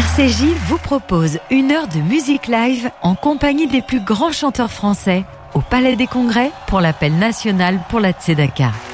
RCJ vous propose 1 heure de musique live en compagnie des plus grands chanteurs français au Palais des Congrès pour l'appel national pour la Tzedaka.